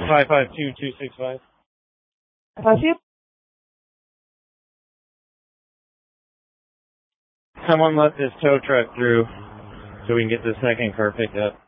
552-265. Gracias. Someone let this tow truck through so we can get the second car picked up.